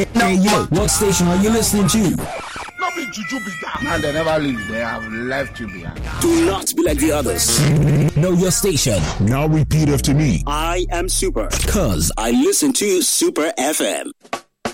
Hey yo, what station are you listening to? Not be juju be that. And they never leave. They have left you behind. Do not be like the others. Know your station. Now repeat after me. I am Super. Cause I listen to Super FM.